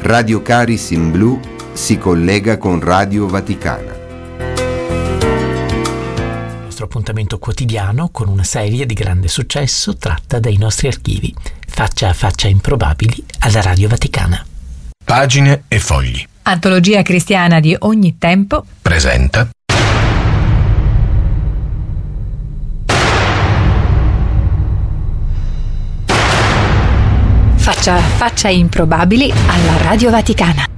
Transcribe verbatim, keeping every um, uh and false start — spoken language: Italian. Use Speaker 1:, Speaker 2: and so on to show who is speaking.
Speaker 1: Radio Caris in Blu si collega con Radio Vaticana.
Speaker 2: Il nostro appuntamento quotidiano con una serie di grande successo tratta dai nostri archivi. Faccia a faccia improbabili alla Radio Vaticana.
Speaker 3: Pagine e fogli.
Speaker 4: Antologia cristiana di ogni tempo.
Speaker 3: Presenta
Speaker 4: Faccia a faccia improbabili alla Radio Vaticana.